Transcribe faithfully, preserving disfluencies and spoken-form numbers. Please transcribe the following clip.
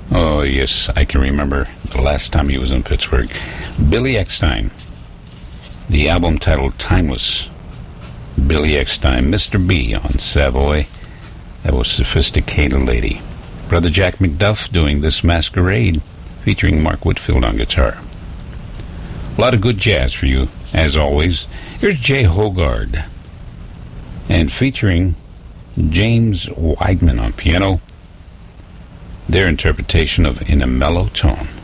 Oh, yes, I can remember the last time he was in Pittsburgh. Billy Eckstine. The album titled Timeless. Billy Eckstine. Mister B on Savoy. That was Sophisticated Lady. Brother Jack McDuff doing This Masquerade, featuring Mark Whitfield on guitar. A lot of good jazz for you, as always. Here's Jay Hogard. And featuring James Weidman on piano, their interpretation of In a Mellow Tone.